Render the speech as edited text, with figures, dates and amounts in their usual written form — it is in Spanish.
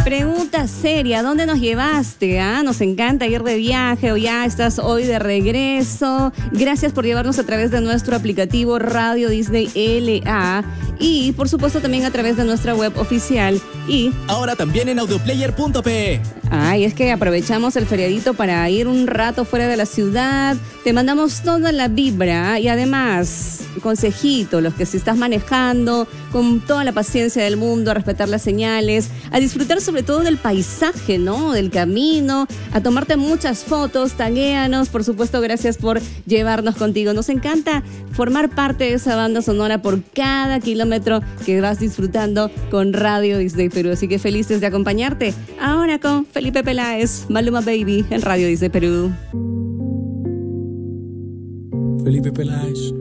Pregunta seria, ¿dónde nos llevaste? Nos encanta ir de viaje o ya estás hoy de regreso. Gracias por llevarnos a través de nuestro aplicativo Radio Disney LA y por supuesto también a través de nuestra web oficial y ahora también en audioplayer.pe. Ay, es que aprovechamos el feriadito para ir un rato fuera de la ciudad. Te mandamos toda la vibra y además, consejito, los que si estás manejando con toda la paciencia del mundo, a respetar las señales, a disfrutar sobre todo del paisaje, ¿no? Del camino, a tomarte muchas fotos, taguéanos, por supuesto, gracias por llevarnos contigo. Nos encanta formar parte de esa banda sonora por cada kilómetro que vas disfrutando con Radio Disney Perú. Así que felices de acompañarte ahora con Felipe Peláez, Maluma Baby en Radio Disney Perú. Felipe Peláez.